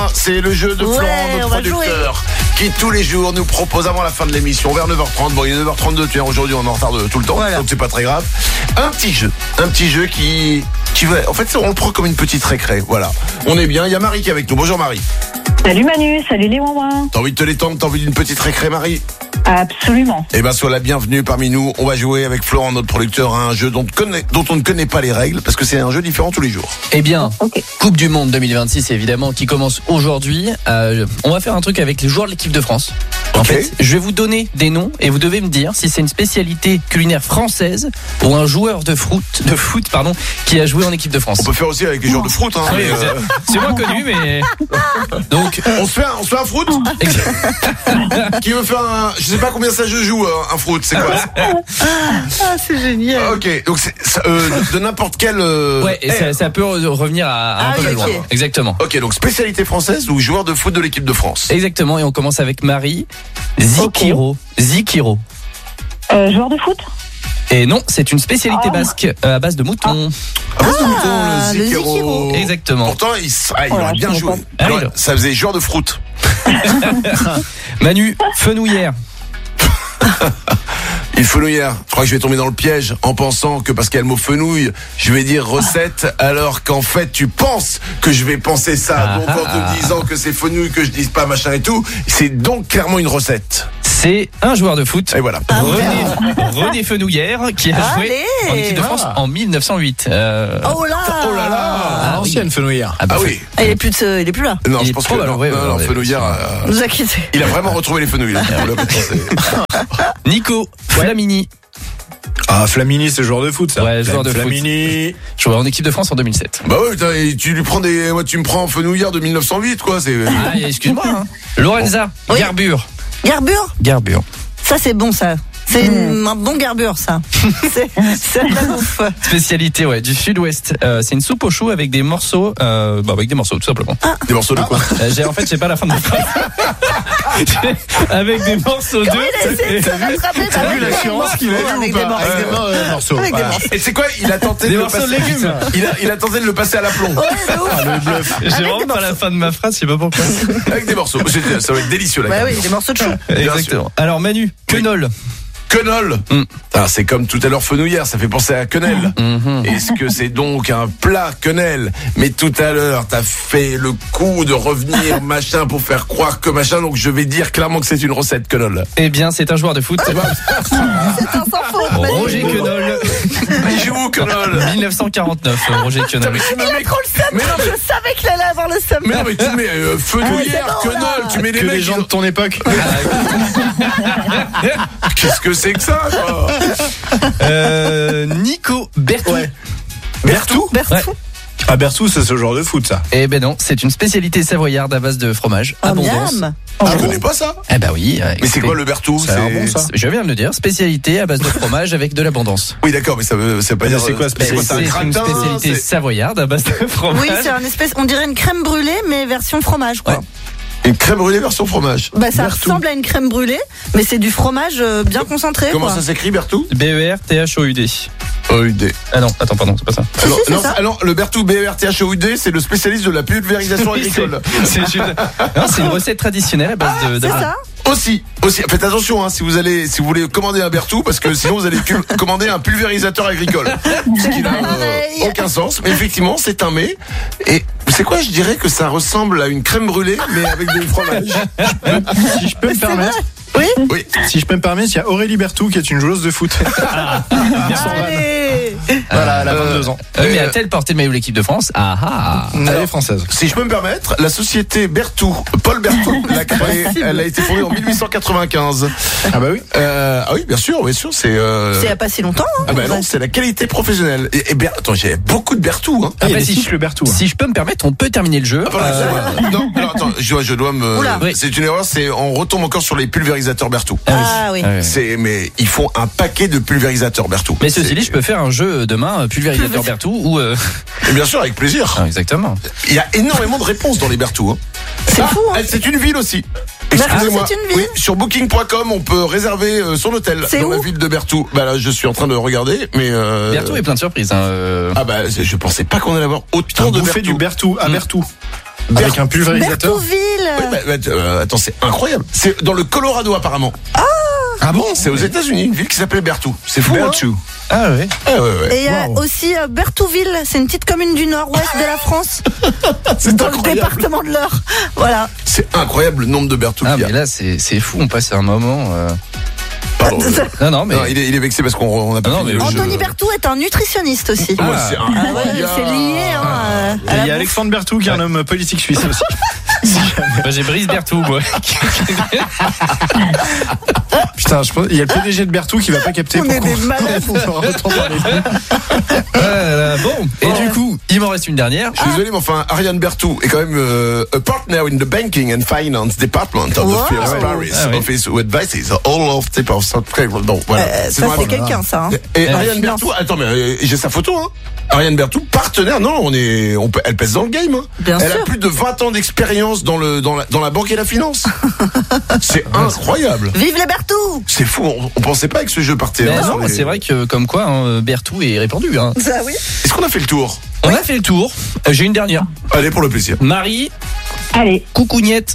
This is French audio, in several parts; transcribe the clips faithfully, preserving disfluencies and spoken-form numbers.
un, c'est le jeu de Florent, Ouais, notre on va producteur, qui tous les jours nous propose avant la fin de l'émission, vers neuf heures trente. Bon, il est neuf heures trente-deux, tu vois, aujourd'hui on est en retard de tout le temps, Voilà. donc c'est pas très grave. Un petit jeu, un petit jeu qui, qui va, en fait, on le prend comme une petite récré. Voilà, on est bien. Il y a Marie qui est avec nous. Bonjour Marie. Salut Manu, salut les ouin-ouin. T'as envie de te l'étendre, t'as envie d'une petite récré, Marie? Absolument. Eh ben, sois la bienvenue parmi nous. On va jouer avec Florent, notre producteur, à un jeu dont, connaît, dont on ne connaît pas les règles, parce que c'est un jeu différent tous les jours. Eh bien, Ok. Coupe du Monde deux mille vingt-six, évidemment, qui commence aujourd'hui. Euh, on va faire un truc avec les joueurs de l'équipe de France. En Ok. fait, je vais vous donner des noms et vous devez me dire si c'est une spécialité culinaire française ou un joueur de foot, de foot pardon, qui a joué en équipe de France. On peut faire aussi avec les joueurs de fruit, hein. Oui, mais, euh, c'est moins connu, mais donc on se fait un, on se fait un fruit. Qui veut faire un, je sais pas combien ça je joue, un, un fruit, c'est quoi? Ah, c'est génial. Ah, ok, donc c'est ça, euh, de, de n'importe quel. Euh, ouais, et ça, ça peut revenir à, à un Ah peu oui, plus loin. ok. Exactement. Ok, donc spécialité française ou joueur de foot de l'équipe de France? Exactement, et on commence avec Marie. Zikiro. Zikiro. Euh, joueur de foot? Et non, c'est une spécialité Oh. basque euh, à base de mouton. Ah, bah, c'est mouton, Ah, le le Zikiro. Zikiro. Exactement. Pourtant, il, s- ah, il Oh là, aurait bien je joué. connais pas. Il aurait- Ah, il- ça faisait joueur de fruit. Manu, fenouillère. Une fenouillère. Je crois que je vais tomber dans le piège en pensant que parce qu'il y a le mot fenouil, je vais dire recette, alors qu'en fait tu penses que je vais penser ça. Donc en te disant que c'est fenouil, que je dise pas machin et tout, c'est donc clairement une recette. C'est un joueur de foot. Et voilà. René, René Fenouillère qui a joué Allez. en équipe de France en mille neuf cent huit. Euh, Oh là. Oh là là. ah, oui. Ancienne fenouillère. Ah, bah, Ah oui. Il est plus de ce- il est plus là. Non, Il je est pense trop que mal non, enlevé, non, non, ouais, Fenouillère, euh, Ne vous inquiétez. il a vraiment retrouvé les fenouilles. Là. On l'a pas pensé. Nico Flamini, Ah, Flamini, c'est joueur de foot, ça. Ouais, joueur de foot. Flamini. joué en équipe de France en deux mille sept. Bah ouais, putain, et tu lui prends des, moi tu me prends Fenouillère de mille neuf cent huit, quoi. C'est. Ah, excuse-moi. Hein. Lorenza Oui. Garbure. Garbure. Garbure. Ça c'est bon ça. C'est une- un bon garbure ça. C'est c'est de la bouffe. Spécialité ouais du sud-ouest. Euh, c'est une soupe aux choux avec des morceaux, euh, bah avec des morceaux tout simplement. Des morceaux de quoi? Euh, j'ai en fait j'ai pas la fin de ma phrase. Avec des morceaux Comment d'œufs. il a essayé de se rattraper? T'as vu l'assurance qu'il a eu Avec ou des pas? morceaux. Avec des mor- euh, morceaux. Avec des Voilà. morceaux. Et c'est quoi? Il a tenté Des de le morceaux de passer. légumes. Il a, il a tenté de le passer à l'aplomb. Ouais, de ouf. Ah, le bluff. J'ai Avec vraiment des pas la fin de ma phrase, je sais pas pourquoi. Avec des morceaux. C'est- Ça va être délicieux là. Bah quand oui, même. des morceaux de chou. Exactement. Alors Manu, quenol. Quenol. Mm. Ah, c'est comme tout à l'heure Fenouillère, ça fait penser à quenelle. Mhm. Est-ce que c'est donc un plat quenelle? Mais tout à l'heure, t'as fait le coup de revenir machin pour faire croire que machin, donc je vais dire clairement que c'est une recette quenol. Eh bien, c'est un joueur de foot. C'est un sans faute. Manu. Roger Quenol. Il joue où, quenol? mille neuf cent quarante-neuf, Roger Quenol. Mais tu me Il a mets- trop le seum. Mais non, mais- Je savais qu'il allait avoir le seum. Mais non, mais tu mets euh, Fenouillère, Ah, c'est bon, quenol, là. tu mets des Que mecs. les gens de ton époque. Qu'est-ce que c'est que ça, quoi? Euh, Nico Bertou. Ouais. Bertou? Bertou. Ouais. Ah, Bertou, c'est ce genre de foot, ça. Eh ben non, c'est une spécialité savoyarde à base de fromage. Oh, Abondance. miam. Ah, je connais pas ça. Eh ben oui. euh, Mais c'est écoutez, quoi le Bertou? Ça a l'air bon, ça. Je viens de le dire, spécialité à base de fromage avec de l'abondance. Oui, d'accord, mais ça veut, ça veut pas Mais dire. c'est quoi, euh, Mais c'est quoi, C'est c'est un une gratin, spécialité c'est- savoyarde à base de fromage. Oui, c'est un espèce, on dirait une crème brûlée, mais version fromage, quoi. Ouais. Une crème brûlée version fromage. Bah, ça Bertou. ressemble à une crème brûlée, mais c'est du fromage euh, bien concentré, Comment quoi. ça s'écrit, Bertou? B E R T H O U D. O U D. Ah non, attends, pardon, c'est pas ça. Alors, si, c'est non, ça. alors, le Bertou B E R T H O U D, c'est le spécialiste de la pulvérisation agricole. C'est juste- Non, c'est une recette traditionnelle à base de. C'est d'abondance. ça. Aussi, aussi, faites attention, hein, si vous allez, si vous voulez commander un Bertou, parce que sinon vous allez cul- commander un pulvérisateur agricole. Ce qui n'a euh, pareil. aucun sens. Mais effectivement, c'est un mets. Et c'est quoi, je dirais que ça ressemble à une crème brûlée, mais avec du fromage. Si je peux me permettre. Oui. Oui. Si je peux me permettre, il y a Aurélie Bertou qui est une joueuse de foot. Allez. Voilà, elle a Euh, vingt-deux ans. Euh, mais Euh, a-t-elle porté le maillot de l'équipe de France? Ah ah. Elle est française. Si je peux me permettre, la société Bertou, Paul Bertou, l'a créée. Elle a été fondée en mille huit cent quatre-vingt-quinze. Ah bah oui. Euh, ah oui, bien sûr, bien sûr, c'est. Euh... C'est il y a pas si longtemps. Hein. Ah bah non, c'est la qualité professionnelle. Et, et Ber- attends, j'ai beaucoup de Bertou. Hein. Ah, il y a Après, des si cycles Bertou. hein. Si je peux me permettre, on peut terminer le jeu. Ah, voilà, Euh, c'est vrai. Non, alors, attends, je dois, je dois me. Oula. Oui. C'est une erreur. C'est on retombe encore sur les pulvérisateurs Bertou. Ah oui. Ah oui. C'est mais ils font un paquet de pulvérisateurs Bertou. Mais ceci C'est- dit, je peux faire un jeu demain, euh, pulvérisateur Bertou ou. euh, Et bien sûr, avec plaisir. Ah, exactement. Il y a énormément de réponses dans les Bertou. Hein. C'est Ah, fou, hein. eh, c'est une ville aussi. Bertou, Excusez-moi. c'est une ville. Oui, sur booking point com, on peut réserver euh, son hôtel C'est dans la où ville de Bertou. Bah là, je suis en train de regarder, mais. Euh... Bertou est plein de surprises. Hein. euh. Ah bah, je pensais pas qu'on allait avoir autant Putain, de bouffer Bertou. du Bertou à Mm. Bertou. Avec un pulvérisateur. Bertouville. Oui, bah, bah, euh, attends, c'est incroyable. C'est dans le Colorado apparemment. Ah bon? C'est aux États-Unis, une ville qui s'appelait Bertou. C'est fou. Hein Bertou. Ah ouais. Ah, ouais, ouais. Et il y a Wow. aussi euh, Bertouville, c'est une petite commune du nord-ouest de la France, C'est dans le incroyable. département de l'Eure. Voilà. C'est incroyable le nombre de Bertou Ah qu'il y a. mais là c'est c'est fou, on passe un moment. euh, Pardon. Non non mais. Non, il, est, il est vexé parce qu'on on a pas Ah non, fini mais le jeu. Anthony Bertou est un nutritionniste aussi. Ouais, c'est Ah ouais, incroyable. c'est lié hein, euh, Et à il la y a bouffe. Alexandre Bertou qui est un homme politique suisse aussi. Bah, j'ai Brice Bertou moi. Putain, je pense, il y a le P D G de Bertou qui va pas capter. On est pourquoi des malades. on va entendre parler de lui. Voilà, bon. Et Ouais. du coup, il m'en reste une dernière. Je suis désolé, mais enfin, Ariane Bertou est quand même euh, a partner in the banking and finance department of Wow. the Philips Paris Ah ouais. office who advises all of type of subscribers. Donc voilà. Euh, C'est ça vraiment- c'est quelqu'un ça. Hein. Et Euh, Ariane finance. Bertou, attends, mais euh, j'ai sa photo, hein. Ariane Bertou, partenaire, non, on est, on, peut- elle pèse dans le game, hein. Bien elle sûr. a plus de vingt ans d'expérience dans le, dans la, dans la banque et la finance. C'est incroyable. Vive les Bertou. C'est fou, on, on pensait pas que ce jeu partait. Mais hein, non, sur les- c'est vrai que comme quoi hein, Bertou est répandu. Hein. Ça oui. Est-ce qu'on a fait le tour? On a fait le tour. Euh, J'ai une dernière. Allez, pour le plaisir. Marie, Allez, coucougnette.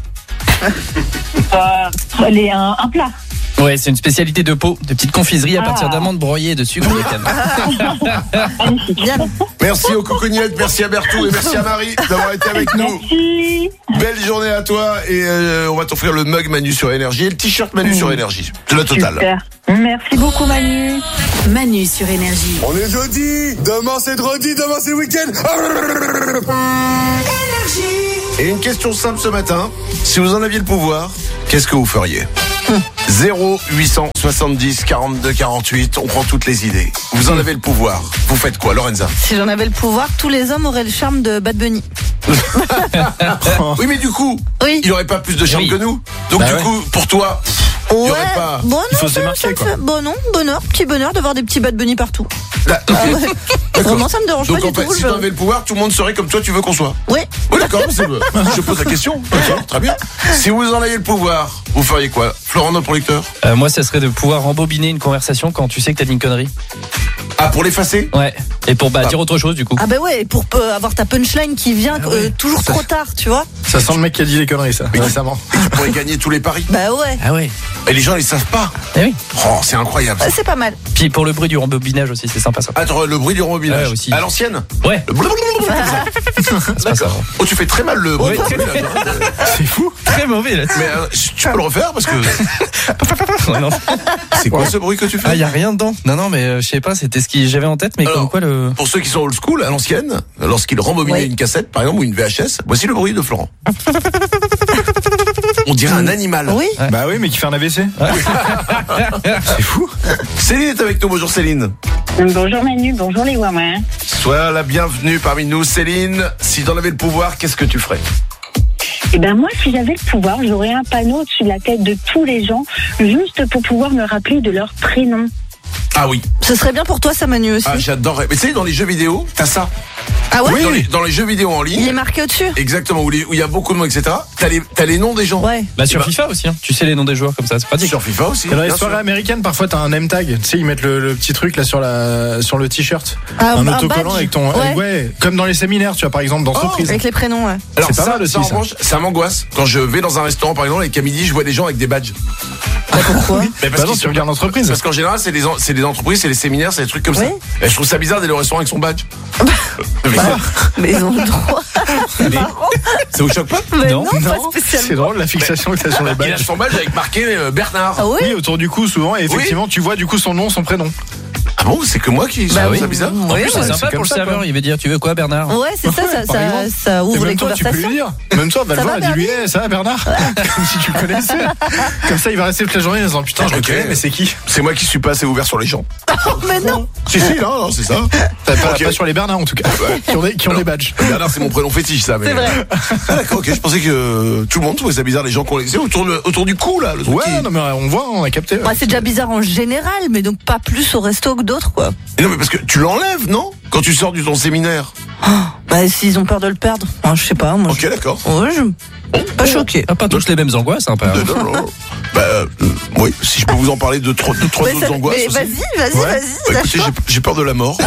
euh, les, un, un plat. Ouais, c'est une spécialité de pot, de petites confiseries à Ah. partir d'amandes broyées et de sucre de canne. Magnifique. Bien. Merci aux cocognettes, merci à Bertou et merci à Marie d'avoir été avec nous. Merci. Belle journée à toi et euh, on va t'offrir le mug Manu sur Énergie et le t-shirt Manu sur Énergie. C'est la totale. Super. Merci beaucoup Manu. Manu sur Énergie. On est jeudi, demain c'est dredi, demain c'est le week-end. Et une question simple ce matin, si vous en aviez le pouvoir, qu'est-ce que vous feriez? zéro huit cent soixante-dix quarante-deux quarante-huit, on prend toutes les idées. Vous en avez le pouvoir, vous faites quoi, Lorenza? Si j'en avais le pouvoir, tous les hommes auraient le charme de Bad Bunny. Oui mais du coup, Oui. il n'y aurait pas plus de charme Oui. que nous. Donc Bah du ouais. coup, pour toi, il n'y aurait pas... Bon, non, Il faut se ça, démarquer, ça me quoi. fait- Bon, non, bonheur, petit bonheur de voir des petits Bad Bunny partout. Là, ok. Ah ouais. D'accord. Vraiment, ça me dérange Donc pas en du fait, tout. si je- tu avais le pouvoir, tout le monde serait comme toi tu veux qu'on soit. Oui. Oui d'accord, c'est je pose la question. D'accord, très bien. Si vous en aviez le pouvoir, vous feriez quoi? Florent, notre producteur? Euh, moi, ça serait de pouvoir rembobiner une conversation quand tu sais que t'as dit une connerie. Ah, pour l'effacer? Ouais. Et pour bah, Ah. dire autre chose du coup. Ah bah ouais, pour euh, avoir ta punchline qui vient Ah euh, toujours trop tard, tu vois. Ça sent le mec qui a dit les conneries, ça, récemment. Et tu pourrais gagner tous les paris. Bah ouais, Ah ouais. Et les gens, ils savent pas. Eh oui. Oh, c'est incroyable. ouais, c'est pas mal. Puis pour le bruit du rembobinage aussi, c'est sympa ça. Attends, le bruit du rembobinage. Ouais, aussi. À l'ancienne? Ouais. Le blablabla, comme ça. C'est pas ça. Oh, tu fais très mal le bruit. Oui. C'est fou. Très mauvais là. Mais euh, tu peux le refaire parce que Ouais, non. c'est quoi ce bruit que tu fais? Ah, y a rien dedans. Non, non, mais euh, je sais pas, c'était ce que j'avais en tête, mais Alors, comme quoi le. Pour ceux qui sont old school, à l'ancienne, lorsqu'ils rembobinaient Oui. une cassette, par exemple, ou une V H S, voici le bruit de Florent. On dirait un animal. Oui. Bah oui, mais qui fait un A V C. C'est fou. Céline est avec nous. Bonjour Céline. Bonjour Manu, bonjour les Wawins. Sois la bienvenue parmi nous, Céline. Si t'en avais le pouvoir, qu'est-ce que tu ferais? Eh ben moi, si j'avais le pouvoir, j'aurais un panneau au-dessus de la tête de tous les gens, juste pour pouvoir me rappeler de leur prénom. Ah oui. Ce serait bien pour toi, ça, Manu aussi. Ah, j'adorerais. Mais tu sais, dans les jeux vidéo, t'as ça. Ah ouais. Dans les, dans les jeux vidéo en Il est ligne, marqué au-dessus. exactement, où les- où il y a beaucoup de mots, et cetera. T'as les, t'as les noms des gens. Ouais. Bah sur Bah- FIFA aussi, hein. Tu sais les noms des joueurs comme ça, c'est pratique. Sur FIFA aussi. Et dans les bien soirées sûr. américaines, parfois t'as un name tag. Tu sais, ils mettent le, le petit truc là sur la sur le t-shirt, Ah, un un autocollant badge. avec ton, Ouais. avec- ouais, comme dans les séminaires, tu vois, par exemple dans Oh, Surprise. Avec les prénoms, ouais. Alors C'est pas ça, mal aussi, ça, en ça. revanche, ça m'angoisse. Quand je vais dans un restaurant, par exemple, et qu'à midi, je vois des gens avec des badges. Pourquoi? Mais Bah non, qu'ils tu sont- regardes l'entreprise. Parce qu'en général, c'est des, en- c'est des entreprises, c'est les séminaires, c'est des trucs comme Oui. ça. Et je trouve ça bizarre d'aller au restaurant avec son badge. Mais Mais ils ont le droit. C'est marrant. ça vous choque pas? Mais Non. non, pas Non, spécialement. c'est drôle la fixation que t'as sur les Il a badges. son badge avec marqué euh, Bernard. Ah oui. Oui, autour du cou souvent, et effectivement, tu vois du coup son nom, son prénom. Ah bon, c'est que moi qui Bah trouve oui. ça bizarre. En Oui, plus, c'est ouais, sympa c'est pour comme le ça, serveur, quoi. il veut dire tu veux quoi Bernard? Ouais, c'est ça, ça, par ça, exemple. ça Et ouvre les même toi, tu peux lui conversations. dire. Même toi, va le Ça voir, va, dis-lui, eh, ça va Bernard? Comme si tu le connaissais. Comme ça, il va rester toute la journée en disant putain, je le Ok. connais, mais c'est qui? C'est moi qui suis pas assez ouvert sur les gens. Mais non. Si, si, non, non, c'est ça. T'as pas, Ok. pas sur les Bernards en tout cas. Qui ont des, qui ont des badges. Bernard, c'est mon prénom fétiche, ça. Mais... C'est vrai. Ah, d'accord, ok. Je pensais que euh, tout le monde trouvait ça bizarre, les gens qu'on les. C'est autour, de- autour du cou, là. Le truc Ouais, qui- non mais on voit, on a capté. ouais. Ouais, c'est déjà bizarre en général, mais donc pas plus au resto que d'autres, quoi. Et non, mais parce que tu l'enlèves, non? Quand tu sors du ton séminaire. Bah, s'ils ont peur de le perdre, moi, je sais pas. Moi, Ok, je... d'accord. Ouais, je... Pas choqué. Ah, pas tous les mêmes angoisses, hein, pas. Non, non, non. Bah, euh, oui, si je peux vous en parler de trois, de trois Mais autres ça- angoisses. mais aussi. vas-y, vas-y, Ouais. vas-y. Bah, écoutez, j'ai, j'ai peur de la mort.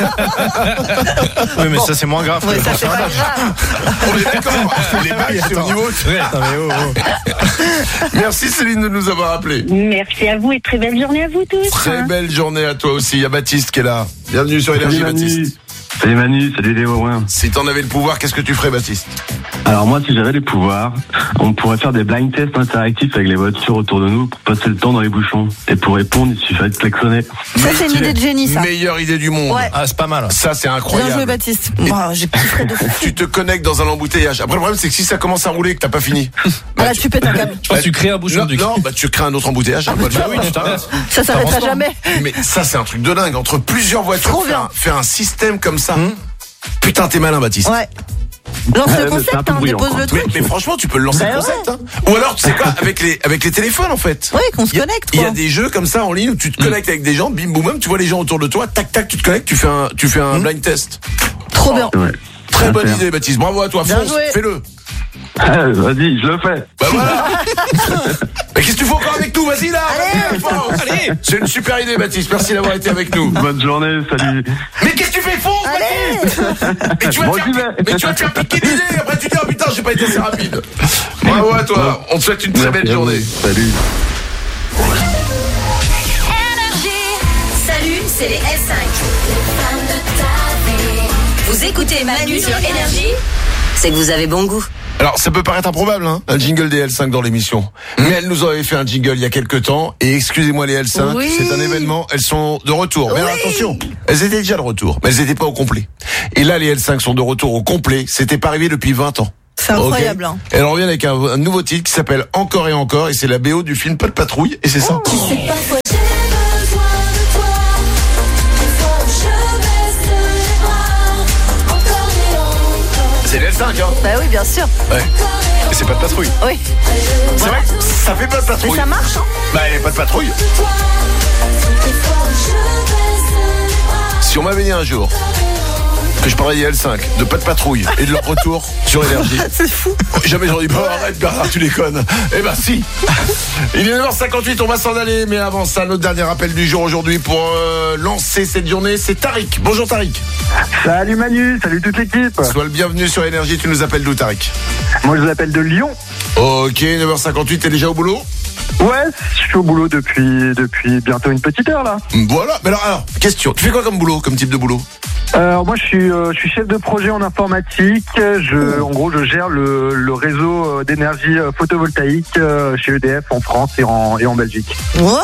Oui, mais ça, c'est moins grave. Ouais, que ça le c'est pas cancer. grave. On est d'accord. Les bagues, c'est au niveau. Ouais, attends, mais oh, oh. Merci Céline de nous avoir appelés. Merci à vous et très belle journée à vous tous. Très belle journée à toi aussi. Il y a Baptiste qui est là. Bienvenue sur Énergie, Salut Manu. Baptiste. Salut Manu, salut Léo. Ouais. Si t'en avais le pouvoir, qu'est-ce que tu ferais, Baptiste? Alors moi, si j'avais les pouvoirs, on pourrait faire des blind tests interactifs avec les voitures autour de nous pour passer le temps dans les bouchons. Et pour répondre, il suffirait de klaxonner. Ça, c'est une idée de génie, ça. Meilleure idée du monde. Ouais. Ah, c'est pas mal. Ça, c'est Bien incroyable. joué, Baptiste. Moi, j'ai kifferé de fou. Tu te connectes dans un embouteillage. Après, le problème, c'est que si ça commence à rouler et que t'as pas fini. Ah là, tu pètes un câble. Je pense que tu crées un bouchon Non, du non, bah, tu crées un autre embouteillage. hein, pas de Ah faire. oui, tu t'arrêtes. Ça s'arrêtera jamais. Mais ça, c'est un truc de dingue. Entre plusieurs voitures, Trop faire, bien. un, faire un système comme ça. Putain, t'es malin, Baptiste. Ouais. Lance Ouais, le mais c'est un concept, peu hein, brillant, dépose quoi. le Mais, truc. mais franchement, tu peux le lancer Bah le concept. Hein. Ou alors, tu sais quoi, avec les, avec les téléphones, en fait. Oui, qu'on se Il y a- connecte, Il y quoi. a des jeux comme ça en ligne où tu te connectes avec des gens, bim boum boum, tu vois les gens autour de toi, tac tac, tu te connectes, tu fais un, tu fais un blind test. Trop bien. Ouais. Très Bien bonne faire. idée, Baptiste. Bravo à toi, Bien fonce, joué. fais-le. Ah, vas-y, je le fais. Bah voilà. Mais qu'est-ce que tu fais encore avec nous? Vas-y là. Allez. vas-y, fonce. Allez. C'est une super idée, Baptiste. Merci d'avoir été avec nous. Bonne journée, salut. Mais qu'est-ce que tu fais? Fonce, Allez. Baptiste. Mais tu vas Bon, te j'y faire, vais. mais tu vas te faire piquer l'idée. Après tu dis, oh putain, j'ai pas été assez rapide. Bravo à toi. On te souhaite une très belle Merci à vous. journée. Salut. Salut, c'est les L cinq. Vous écoutez Manu sur Énergie, c'est que vous avez bon goût. Alors, ça peut paraître improbable, hein, un jingle des L cinq dans l'émission. Mais elles nous avaient fait un jingle il y a quelques temps. Et excusez-moi les L cinq, Oui. c'est un événement, elles sont de retour. Mais alors, Oui. attention, elles étaient déjà de retour, mais elles n'étaient pas au complet. Et là, les L cinq sont de retour au complet. C'était pas arrivé depuis vingt ans. C'est incroyable, Ok. hein. Elles reviennent avec un, un nouveau titre qui s'appelle Encore et Encore. Et c'est la B O du film Pas de patrouille. Et c'est ça. C'est les L cinq, hein. Bah oui, bien sûr. Ouais. Et c'est pas de patrouille. Oui. C'est vrai que ça fait pas de Mais patrouille. ça marche, hein. Bah, il n'y a pas de patrouille. Si on m'avait dit un jour que je parlais des L cinq, de Pas de patrouille et de leur retour sur Énergie, C'est fou. jamais j'aurais dit, bah arrête Bernard, tu déconnes. Eh ben si. Il est neuf heures cinquante-huit, on va s'en aller, mais avant ça, notre dernier appel du jour aujourd'hui pour euh, lancer cette journée, c'est Tariq. Bonjour Tariq. Salut Manu, salut toute l'équipe. Sois le bienvenu sur Énergie, tu nous appelles d'où Tariq? Moi je vous appelle de Lyon. Ok, neuf heures cinquante-huit, t'es déjà au boulot? Ouais, je suis au boulot depuis depuis bientôt une petite heure là. Voilà, mais alors, alors, question, tu fais quoi comme boulot, comme type de boulot? Alors moi je suis euh, je suis chef de projet en informatique. Je en gros je gère le, le réseau euh, d'énergie euh, photovoltaïque euh, chez E D F en France et en et en Belgique. Oh,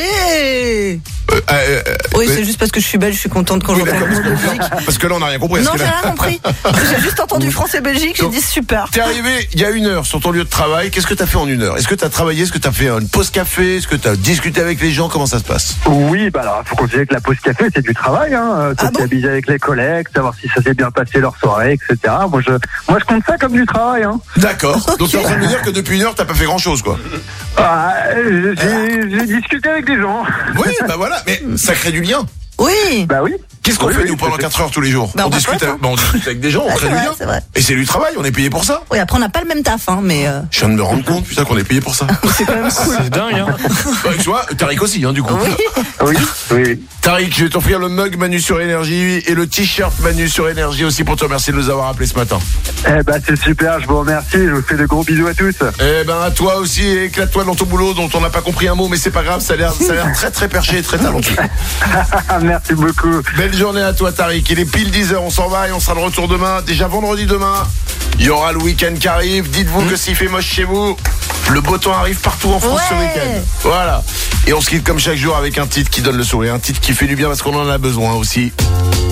allez. Euh, euh, euh, Oui, mais- c'est juste parce que je suis belge, je suis contente quand Oui, j'entends d'accord, le mot parce que- Belgique. Parce que là, on n'a rien compris. Non, Parce que j'ai là- rien compris. J'ai juste entendu français-belgique, j'ai Donc, dit super. T'es arrivé il y a une heure sur ton lieu de travail. Qu'est-ce que t'as fait en une heure? Est-ce que t'as travaillé? Est-ce que t'as fait une pause café? Est-ce que t'as discuté avec les gens? Comment ça se passe? Oui, bah alors faut considérer que la pause café c'est du travail, hein. Euh, Ah bon Socialiser avec les collègues, savoir si ça s'est bien passé leur soirée, et cetera. Moi je moi je compte ça comme du travail, hein. D'accord. Donc Ok. t'es en train de me dire que depuis une heure t'as pas fait grand chose, quoi. Ah, euh, j'ai j'ai discuté avec des gens. Oui, bah voilà. Mais ça crée du lien. Oui. Bah oui. Qu'est-ce qu'on Oui, fait oui, nous pendant tout à fait. quatre heures tous les jours? Bah, on va discute, pas, avec, bah, on discute avec des gens, on Ouais, crée c'est du vrai, lien. c'est vrai. Et c'est du travail, on est payé pour ça. Oui, après on n'a pas le même taf, hein, mais euh, Je viens de me rendre compte, putain, qu'on est payé pour ça. c'est quand même cool. C'est dingue, hein. Bah, tu vois, Tariq aussi, hein, du coup. Oui. Oui, oui. Tariq, je vais t'offrir le mug Manu sur Énergie et le t-shirt Manu sur Énergie aussi pour te remercier de nous avoir appelés ce matin. Eh ben c'est super, je vous remercie, je vous fais de gros bisous à tous. Eh ben à toi aussi, et éclate-toi dans ton boulot dont on n'a pas compris un mot, mais c'est pas grave, ça a l'air, ça a l'air très très perché et très talentueux. Merci beaucoup. Belle journée à toi Tariq, il est pile dix heures, on s'en va et on sera de retour demain, déjà vendredi demain. Il y aura le week-end qui arrive, dites-vous que s'il fait moche chez vous, le beau temps arrive partout en France ce Ouais. week-end. Voilà. Et on se quitte comme chaque jour avec un titre qui donne le sourire, un titre qui fait du bien parce qu'on en a besoin aussi.